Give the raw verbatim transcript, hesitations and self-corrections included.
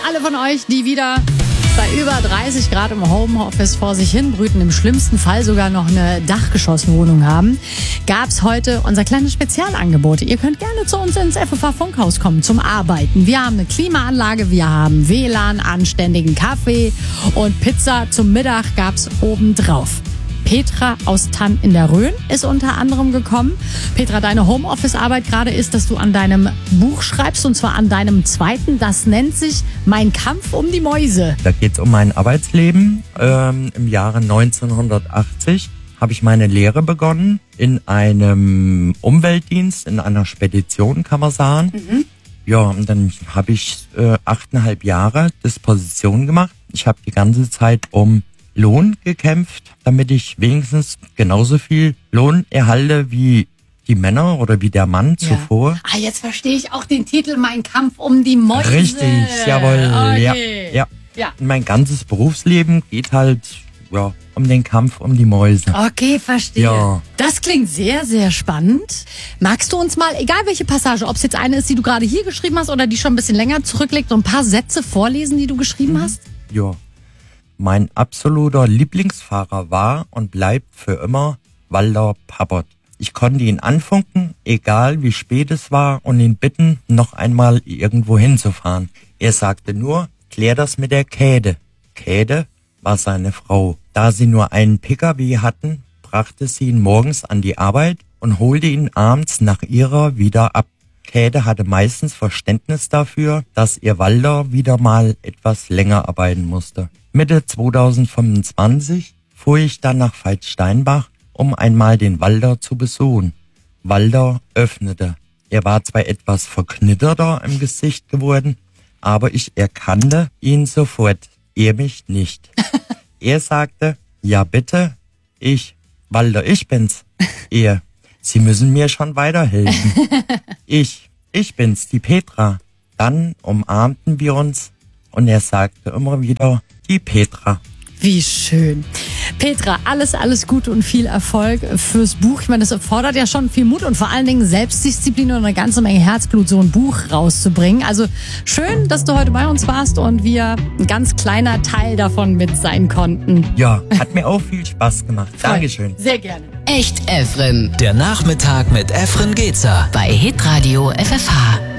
alle von euch, die wieder bei über dreißig Grad im Homeoffice vor sich hin brüten, im schlimmsten Fall sogar noch eine Dachgeschosswohnung haben, gab's heute unser kleines Spezialangebot. Ihr könnt gerne zu uns ins F F H-Funkhaus kommen zum Arbeiten. Wir haben eine Klimaanlage, wir haben W L A N, anständigen Kaffee und Pizza zum Mittag gab's obendrauf. Petra aus Thann in der Rhön ist unter anderem gekommen. Petra, deine Homeoffice-Arbeit gerade ist, dass du an deinem Buch schreibst, und zwar an deinem zweiten. Das nennt sich Mein Kampf um die Mäuse. Da geht es um mein Arbeitsleben. Ähm, Im Jahre neunzehnhundertachtzig habe ich meine Lehre begonnen in einem Umweltdienst, in einer Spedition, kann man sagen. Mhm. Ja, und dann habe ich äh, achteinhalb Jahre Disposition gemacht. Ich habe die ganze Zeit um Lohn gekämpft, damit ich wenigstens genauso viel Lohn erhalte wie die Männer oder wie der Mann ja. zuvor. Ah, jetzt verstehe ich auch den Titel Mein Kampf um die Mäuse. Richtig, jawohl. Okay. Ja, ja. ja. Und mein ganzes Berufsleben geht halt ja, um den Kampf um die Mäuse. Okay, verstehe. Ja. Das klingt sehr, sehr spannend. Magst du uns mal, egal welche Passage, ob es jetzt eine ist, die du gerade hier geschrieben hast oder die schon ein bisschen länger zurückliegt, so ein paar Sätze vorlesen, die du geschrieben mhm. hast? Ja. Mein absoluter Lieblingsfahrer war und bleibt für immer Walter Pappert. Ich konnte ihn anfunken, egal wie spät es war, und ihn bitten, noch einmal irgendwo hinzufahren. Er sagte nur, klär das mit der Käde. Käde war seine Frau. Da sie nur einen P K W hatten, brachte sie ihn morgens an die Arbeit und holte ihn abends nach ihrer wieder ab. Käde hatte meistens Verständnis dafür, dass ihr Walter wieder mal etwas länger arbeiten musste. Mitte zweitausendfünfundzwanzig fuhr ich dann nach Veitsteinbach, um einmal den Walter zu besuchen. Walter öffnete. Er war zwar etwas verknitterter im Gesicht geworden, aber ich erkannte ihn sofort, er mich nicht. Er sagte, ja bitte, ich, Walter, ich bin's. Er, Sie müssen mir schon weiterhelfen. Ich, ich bin's, die Petra. Dann umarmten wir uns und er sagte immer wieder, die Petra. Wie schön. Petra, alles, alles Gute und viel Erfolg fürs Buch. Ich meine, das erfordert ja schon viel Mut und vor allen Dingen Selbstdisziplin und eine ganze Menge Herzblut, so ein Buch rauszubringen. Also schön, dass du heute bei uns warst und wir ein ganz kleiner Teil davon mit sein konnten. Ja, hat mir auch viel Spaß gemacht. Dankeschön. Sehr gerne. Echt Efren. Der Nachmittag mit Efren Gezer. Bei Hitradio F F H.